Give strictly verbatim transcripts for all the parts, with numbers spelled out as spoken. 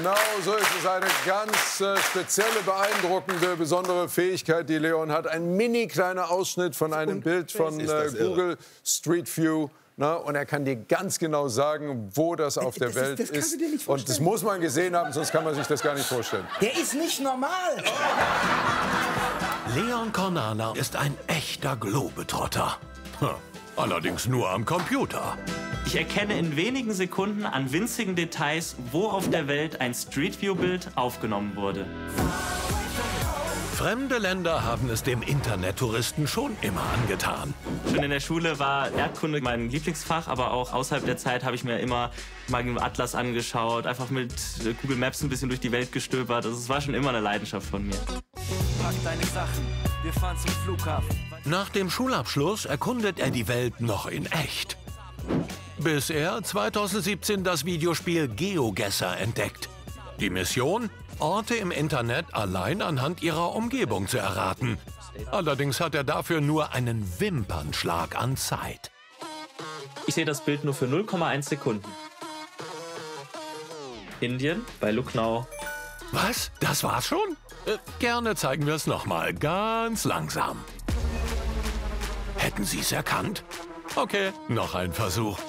Genau so ist es. Eine ganz äh, spezielle, beeindruckende, besondere Fähigkeit, die Leon hat. Ein mini kleiner Ausschnitt von einem Bild von äh, Google Street View. Na, und er kann dir ganz genau sagen, wo das auf der das Welt ist. Das ist. kannst du dir nicht Und das muss man gesehen haben, sonst kann man sich das gar nicht vorstellen. Der ist nicht normal. Leon Cornana ist ein echter Globetrotter. Hm. Allerdings nur am Computer. Ich erkenne in wenigen Sekunden an winzigen Details, wo auf der Welt ein Street View-Bild aufgenommen wurde. Fremde Länder haben es dem Internettouristen schon immer angetan. Schon in der Schule war Erdkunde mein Lieblingsfach, aber auch außerhalb der Zeit habe ich mir immer mal einen Atlas angeschaut, einfach mit Google Maps ein bisschen durch die Welt gestöbert. Also es war schon immer eine Leidenschaft von mir. Pack deine Sachen, wir fahren zum Flughafen. Nach dem Schulabschluss erkundet er die Welt noch in echt. Bis er zweitausendsiebzehn das Videospiel GeoGuessr entdeckt. Die Mission? Orte im Internet allein anhand ihrer Umgebung zu erraten. Allerdings hat er dafür nur einen Wimpernschlag an Zeit. Ich sehe das Bild nur für null Komma eins Sekunden. Indien bei Lucknow. Was? Das war's schon? Äh, gerne zeigen wir es nochmal, ganz langsam. Hätten Sie es erkannt? Okay, noch ein Versuch.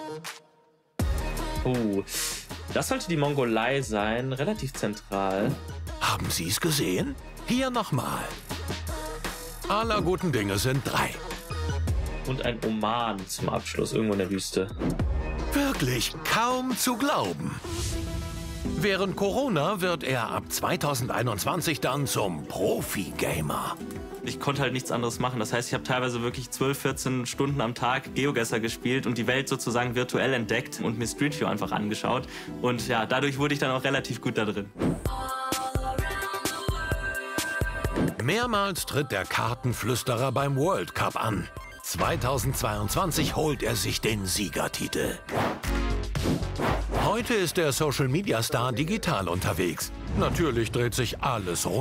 Oh, das sollte die Mongolei sein, relativ zentral. Haben Sie es gesehen? Hier nochmal. Aller guten Dinge sind drei. Und ein Oman zum Abschluss, irgendwo in der Wüste. Wirklich kaum zu glauben. Während Corona wird er ab zweitausendeinundzwanzig dann zum Profi-Gamer. Ich konnte halt nichts anderes machen. Das heißt, ich habe teilweise wirklich zwölf, vierzehn Stunden am Tag GeoGuessr gespielt und die Welt sozusagen virtuell entdeckt und mir Street View einfach angeschaut. Und ja, dadurch wurde ich dann auch relativ gut da drin. Mehrmals tritt der Kartenflüsterer beim World Cup an. zweitausendzweiundzwanzig holt er sich den Siegertitel. Heute ist der Social-Media-Star digital unterwegs. Natürlich dreht sich alles rund